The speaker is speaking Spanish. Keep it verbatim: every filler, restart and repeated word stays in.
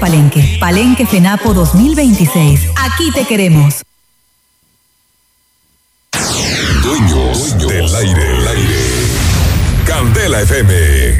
Palenque. Palenque FENAPO dos mil veintiséis. Aquí te queremos. Dueños, Dueños del aire, el aire. Candela F M.